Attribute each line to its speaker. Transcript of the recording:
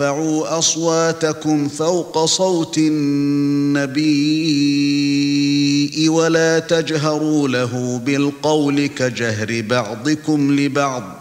Speaker 1: ارفعوا أصواتكم فوق صوت النبي ولا تجهروا له بالقول كجهر بعضكم لبعض